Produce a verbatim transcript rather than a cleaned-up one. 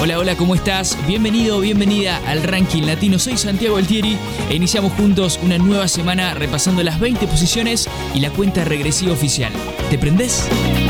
Hola, hola, ¿cómo estás? Bienvenido, bienvenida al Ranking Latino. Soy Santiago Altieri e iniciamos juntos una nueva semana repasando las veinte posiciones y la cuenta regresiva oficial. ¿Te prendés?